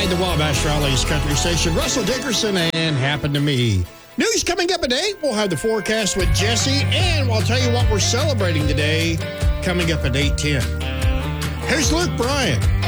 the Wabash Valley's country station, Russell Dickerson, and Happened to Me. News coming up at 8. We'll have the forecast with Jesse, and we'll tell you what we're celebrating today, coming up at 8:10. Here's Luke Bryan.